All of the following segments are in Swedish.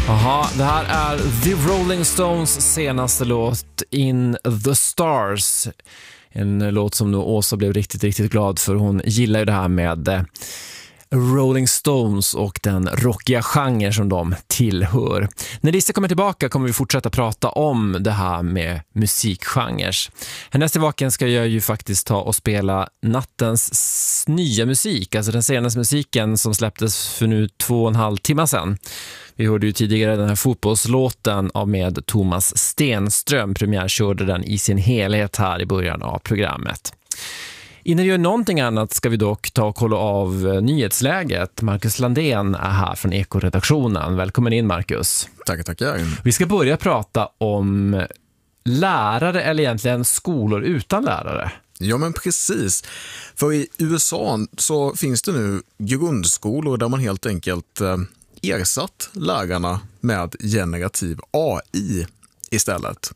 Jaha, det här är The Rolling Stones senaste låt In the Stars. En låt som nu Åsa blev riktigt glad för. Hon gillar ju det här med Rolling Stones och den rockiga genre som de tillhör. När Lisa kommer tillbaka kommer vi fortsätta prata om det här med musikgenres. Härnäst tillbaka ska jag ju faktiskt ta och spela nattens nya musik, alltså den senaste musiken som släpptes för nu 2,5 timmar sedan. Vi hörde ju tidigare den här fotbollslåten med Thomas Stenström. Premiär körde den i sin helhet här i början av programmet. Innan vi gör någonting annat ska vi dock ta och kolla av nyhetsläget. Marcus Landén är här från Eko-redaktionen. Välkommen in, Marcus. Tackar. Vi ska börja prata om lärare, eller egentligen skolor utan lärare. Ja, men precis. För i USA så finns det nu grundskolor där man helt enkelt ersatt lärarna med generativ AI istället.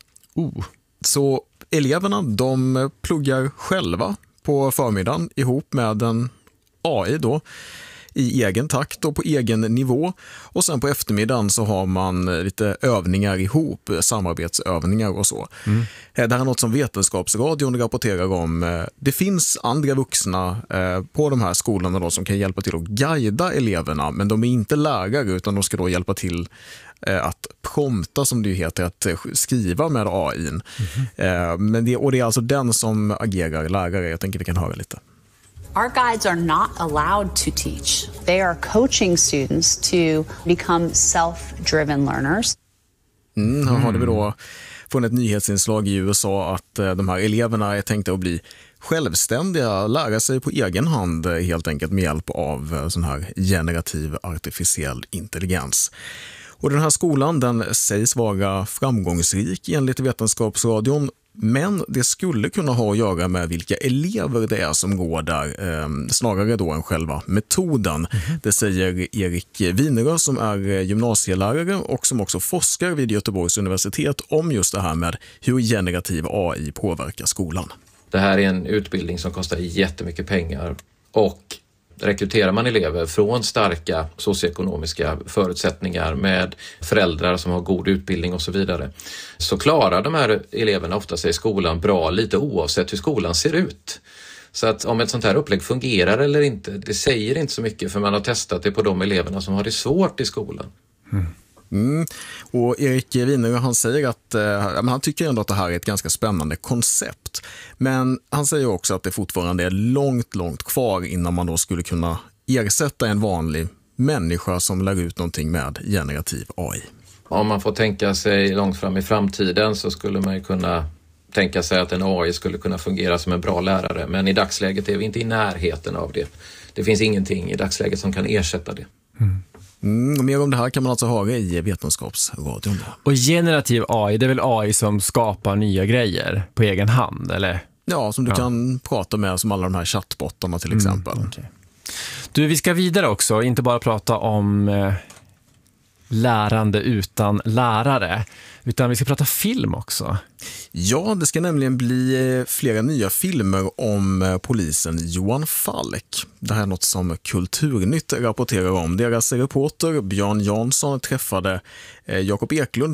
Så eleverna, de pluggar själva på förmiddagen ihop med en AI då i egen takt och på egen nivå, och sen på eftermiddagen så har man lite övningar ihop, samarbetsövningar och så. Det här är något som Vetenskapsradion rapporterar om. Det finns andra vuxna på de här skolorna då som kan hjälpa till att guida eleverna, men de är inte lärare utan de ska då hjälpa till att prompta, som det ju heter, att skriva med AI. Men det är alltså den som agerar lärare. Jag tänker vi kan höra lite. Our guides are not allowed to teach. They are coaching students to become self-driven learners. Här har vi då från ett nyhetsinslag i USA att de här eleverna är tänkta att bli självständiga, lära sig på egen hand helt enkelt med hjälp av sån här generativ artificiell intelligens. Och den här skolan, den sägs vara framgångsrik enligt Vetenskapsradion, men det skulle kunna ha att göra med vilka elever det är som går där, snarare då än själva metoden. Det säger Erik Winerö som är gymnasielärare och som också forskar vid Göteborgs universitet om just det här med hur generativ AI påverkar skolan. Det här är en utbildning som kostar jättemycket pengar, och rekryterar man elever från starka socioekonomiska förutsättningar med föräldrar som har god utbildning och så vidare, så klarar de här eleverna ofta sig i skolan bra lite oavsett hur skolan ser ut. Så att om ett sånt här upplägg fungerar eller inte, det säger inte så mycket, för man har testat det på de eleverna som har det svårt i skolan. Och Erik Winerö, han säger att han tycker ändå att det här är ett ganska spännande koncept, men han säger också att det fortfarande är långt kvar innan man då skulle kunna ersätta en vanlig människa som lär ut någonting med generativ AI. Om man får tänka sig långt fram i framtiden så skulle man ju kunna tänka sig att en AI skulle kunna fungera som en bra lärare, men i dagsläget är vi inte i närheten av det. Det finns ingenting i dagsläget som kan ersätta det. Mer om det här kan man alltså höra i Vetenskapsradion. Och generativ AI, det är väl AI som skapar nya grejer på egen hand, eller? Ja, som du kan prata med, som alla de här chattbottarna till exempel. Okay. Du, vi ska vidare också, inte bara prata om lärande utan lärare, utan vi ska prata film också. Ja, det ska nämligen bli flera nya filmer om polisen Johan Falk. Det här är något som Kulturnytt rapporterar om. Deras reporter Björn Jansson träffade Jakob Eklund